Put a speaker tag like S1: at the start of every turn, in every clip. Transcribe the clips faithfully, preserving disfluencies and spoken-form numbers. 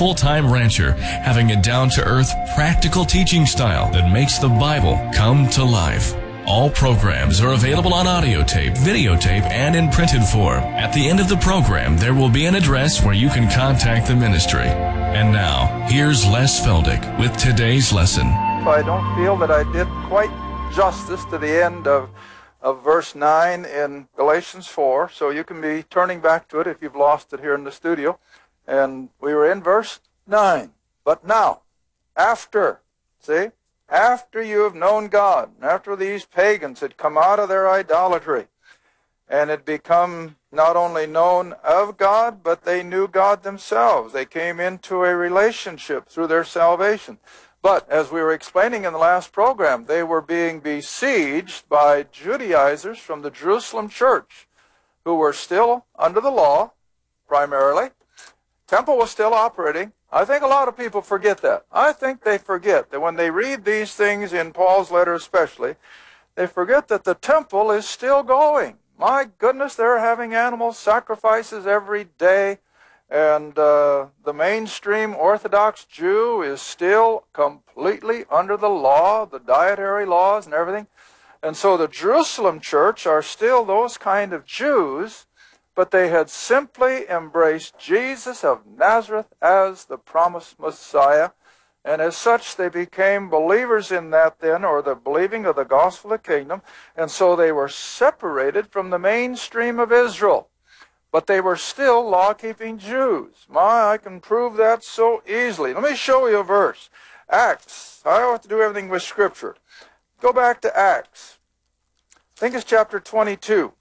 S1: full-time rancher, having a down-to-earth, practical teaching style that makes the Bible come to life. All programs are available on audio tape, videotape, and in printed form. At the end of the program, there will be an address where you can contact the ministry. And now, here's Les Feldick with today's lesson.
S2: I don't feel that I did quite justice to the end of, of verse nine in Galatians four, so you can be turning back to it if you've lost it here in the studio. And we were in verse nine. But now, after, see? After you have known God, after these pagans had come out of their idolatry and had become not only known of God, but they knew God themselves. They came into a relationship through their salvation. But as we were explaining in the last program, they were being besieged by Judaizers from the Jerusalem church who were still under the law, primarily. Temple was still operating. I think a lot of people forget that. I think they forget that when they read these things in Paul's letter especially, they forget that the temple is still going. My goodness, they're having animal sacrifices every day, and uh, the mainstream Orthodox Jew is still completely under the law, the dietary laws and everything. And so the Jerusalem church are still those kind of Jews, but they had simply embraced Jesus of Nazareth as the promised Messiah. And as such, they became believers in that then, or the believing of the gospel of the kingdom. And so they were separated from the mainstream of Israel. But they were still law-keeping Jews. My, I can prove that so easily. Let me show you a verse. Acts. I have to do everything with Scripture. Go back to Acts. I think it's chapter twenty-two.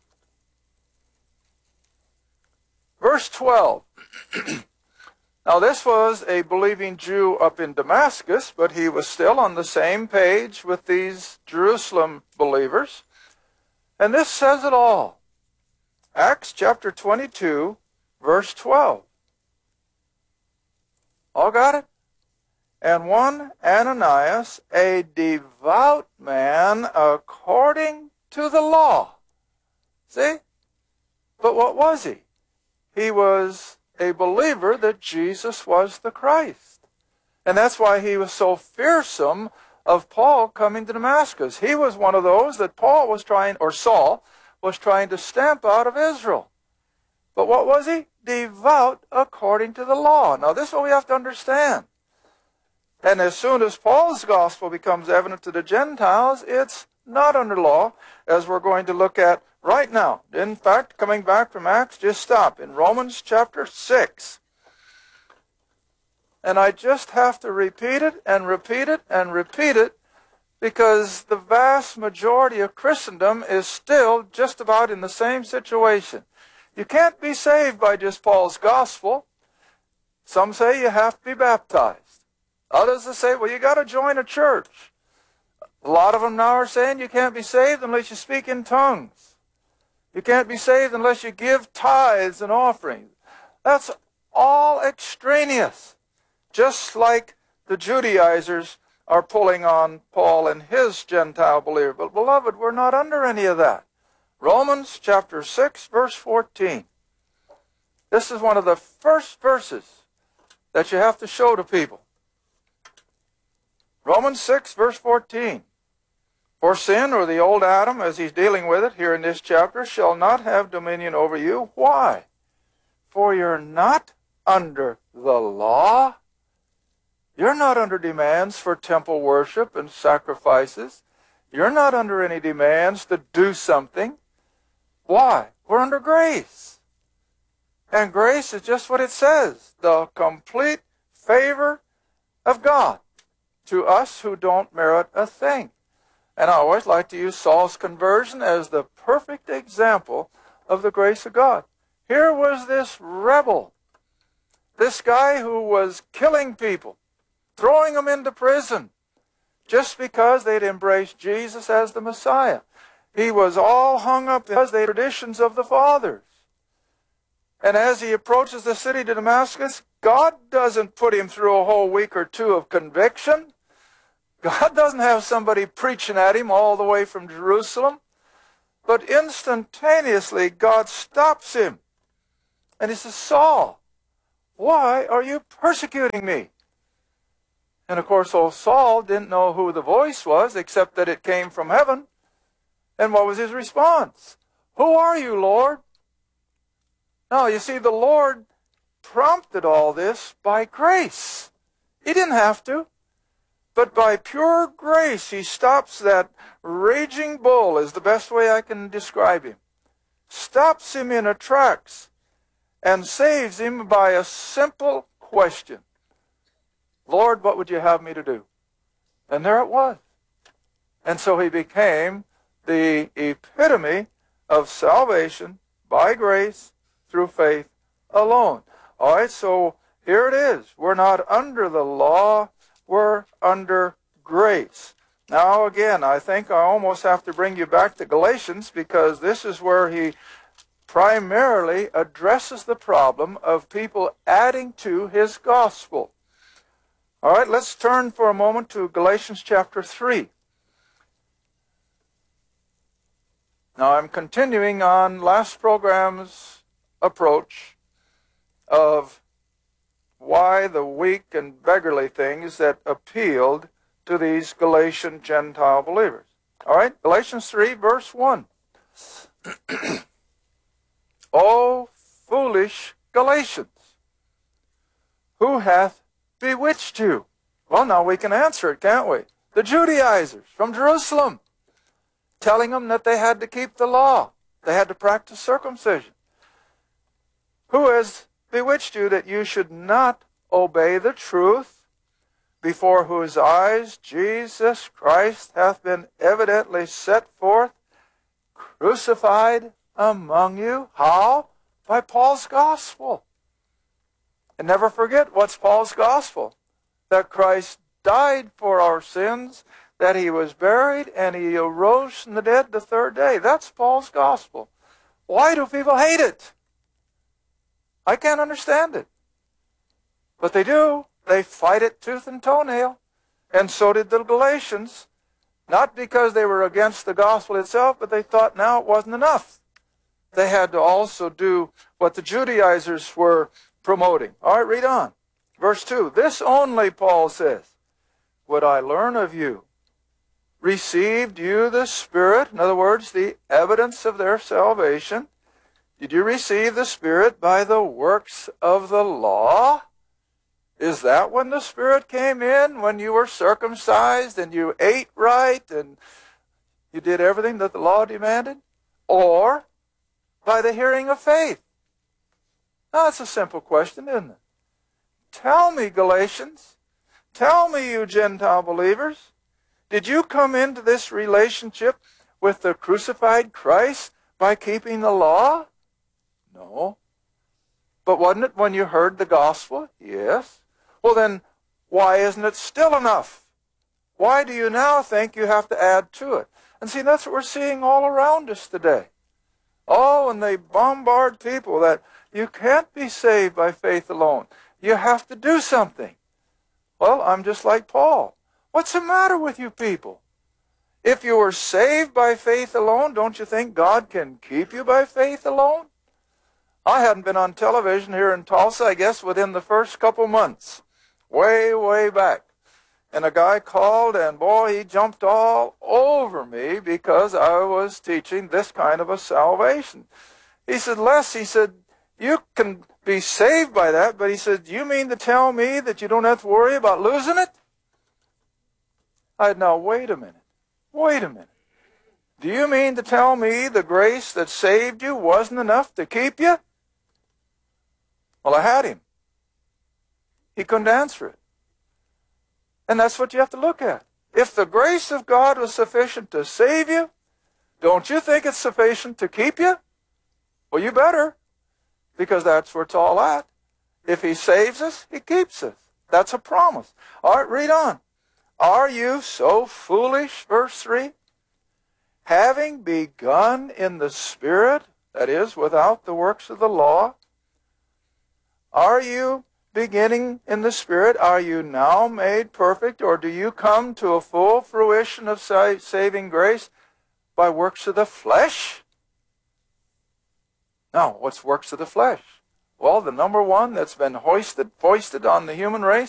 S2: Verse twelve. Now this was a believing Jew up in Damascus, but he was still on the same page with these Jerusalem believers. And this says it all. Acts chapter twenty-two, verse twelve. All got it? And one Ananias, a devout man according to the law. See? But what was he? He was a believer that Jesus was the Christ. And that's why he was so fearsome of Paul coming to Damascus. He was one of those that Paul was trying, or Saul, was trying to stamp out of Israel. But what was he? Devout according to the law. Now this is what we have to understand. And as soon as Paul's gospel becomes evident to the Gentiles, it's not under law, as we're going to look at right now. In fact, coming back from Acts, just stop in Romans chapter six. And I just have to repeat it and repeat it and repeat it because the vast majority of Christendom is still just about in the same situation. You can't be saved by just Paul's gospel. Some say you have to be baptized. Others will say, well, you got to join a church. A lot of them now are saying you can't be saved unless you speak in tongues. You can't be saved unless you give tithes and offerings. That's all extraneous. Just like the Judaizers are pulling on Paul and his Gentile believer. But beloved, we're not under any of that. Romans chapter six, verse fourteen. This is one of the first verses that you have to show to people. Romans six, verse fourteen. For sin, or the old Adam, as he's dealing with it here in this chapter, shall not have dominion over you. Why? For you're not under the law. You're not under demands for temple worship and sacrifices. You're not under any demands to do something. Why? We're under grace. And grace is just what it says, the complete favor of God to us who don't merit a thing. And I always like to use Saul's conversion as the perfect example of the grace of God. Here was this rebel, this guy who was killing people, throwing them into prison, just because they'd embraced Jesus as the Messiah. He was all hung up in the traditions of the fathers. And as he approaches the city to Damascus, God doesn't put him through a whole week or two of conviction. God doesn't have somebody preaching at him all the way from Jerusalem. But instantaneously, God stops him. And he says, Saul, why are you persecuting me? And of course, old Saul didn't know who the voice was, except that it came from heaven. And what was his response? Who are you, Lord? Now, you see, the Lord prompted all this by grace. He didn't have to. But by pure grace, he stops that raging bull, is the best way I can describe him. Stops him in a tracks and saves him by a simple question. Lord, what would you have me to do? And there it was. And so he became the epitome of salvation by grace through faith alone. All right, so here it is. We're not under the law. We're under grace. Now, again, I think I almost have to bring you back to Galatians, because this is where he primarily addresses the problem of people adding to his gospel. All right, let's turn for a moment to Galatians chapter three. Now, I'm continuing on last program's approach of why the weak and beggarly things that appealed to these Galatian Gentile believers. All right, Galatians three, verse one. O foolish Galatians, who hath bewitched you? Well, now we can answer it, can't we? The Judaizers from Jerusalem, telling them that they had to keep the law. They had to practice circumcision. Who has bewitched you that you should not obey the truth, before whose eyes Jesus Christ hath been evidently set forth, crucified among you? How? By Paul's gospel. And never forget, what's Paul's gospel? That Christ died for our sins, that he was buried, and he arose from the dead the third day. That's Paul's gospel. Why do people hate it? I can't understand it. But they do. They fight it tooth and toenail. And so did the Galatians. Not because they were against the gospel itself, but they thought now it wasn't enough. They had to also do what the Judaizers were promoting. All right, read on. Verse two. This only, Paul says, would I learn of you. Received you the Spirit? In other words, the evidence of their salvation. Did you receive the Spirit by the works of the law? Is that when the Spirit came in, when you were circumcised and you ate right and you did everything that the law demanded? Or by the hearing of faith? Now, that's a simple question, isn't it? Tell me, Galatians. Tell me, you Gentile believers. Did you come into this relationship with the crucified Christ by keeping the law? No. But wasn't it when you heard the gospel? Yes. Well then, why isn't it still enough? Why do you now think you have to add to it? And see, that's what we're seeing all around us today. Oh, and they bombard people that you can't be saved by faith alone. You have to do something. Well, I'm just like Paul. What's the matter with you people? If you were saved by faith alone, don't you think God can keep you by faith alone? I hadn't been on television here in Tulsa, I guess, within the first couple months. Way, way back. And a guy called, and boy, he jumped all over me because I was teaching this kind of a salvation. He said, Les, he said, you can be saved by that, but he said, you mean to tell me that you don't have to worry about losing it? I said, now, wait a minute. Wait a minute. Do you mean to tell me the grace that saved you wasn't enough to keep you? Well, I had him. He couldn't answer it. And that's what you have to look at. If the grace of God was sufficient to save you, don't you think it's sufficient to keep you? Well, you better, because that's where it's all at. If he saves us, he keeps us. That's a promise. All right, read on. Are you so foolish, verse three? Having begun in the Spirit, that is, without the works of the law, are you beginning in the Spirit? Are you now made perfect, or do you come to a full fruition of sa- saving grace by works of the flesh? Now, what's works of the flesh? Well, the number one that's been hoisted, foisted on the human race